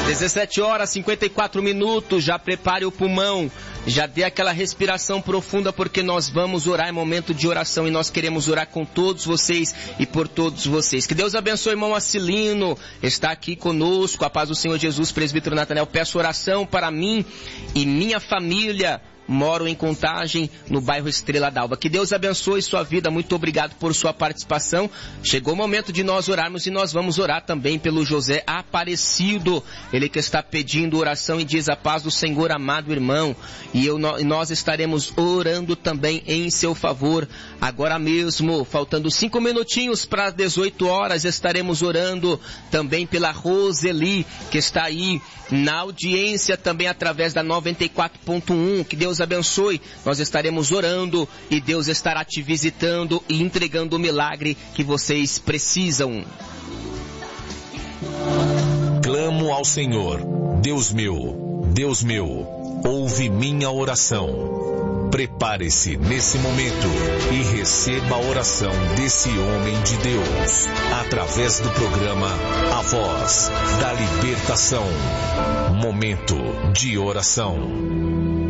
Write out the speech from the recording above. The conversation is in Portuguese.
17 horas, 54 minutos, já prepare o pulmão, já dê aquela respiração profunda, porque nós vamos orar, é momento de oração e nós queremos orar com todos vocês e por todos vocês. Que Deus abençoe o irmão Acilino, está aqui conosco, a paz do Senhor Jesus, presbítero Natanael, peço oração para mim e minha família. Moro em Contagem, no bairro Estrela d'Alva. Que Deus abençoe sua vida. Muito obrigado por sua participação. Chegou o momento de nós orarmos e nós vamos orar também pelo José Aparecido. Ele que está pedindo oração e diz: a paz do Senhor, amado irmão. E nós estaremos orando também em seu favor. Agora mesmo, faltando 5 minutinhos para 18 horas, estaremos orando também pela Roseli, que está aí na audiência também através da 94.1. Que Deus abençoe. Nós estaremos orando e Deus estará te visitando e entregando o milagre que vocês precisam. Clamo ao Senhor, Deus meu, ouve minha oração. Prepare-se nesse momento e receba a oração desse homem de Deus, através do programa A Voz da Libertação. Momento de oração.